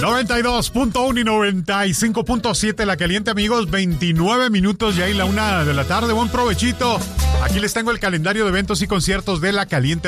92.1 y 95.7 La Caliente, amigos. 29 minutos ya y la 1 de la tarde. Buen provechito. Aquí les tengo el calendario de eventos y conciertos de La Caliente